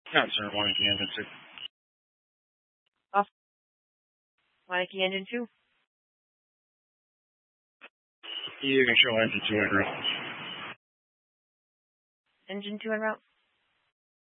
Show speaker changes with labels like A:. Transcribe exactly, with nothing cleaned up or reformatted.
A: Yeah, sir. One key engine two.
B: Off. One key engine two.
A: You can show engine two en route.
B: Engine two en route.